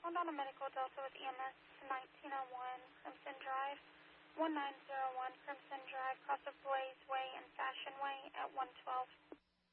called on a medical Delta with EMS to 1901 Crimson Drive, 1901 Crimson Drive, cross of Blaze Way and Fashion Way at 112.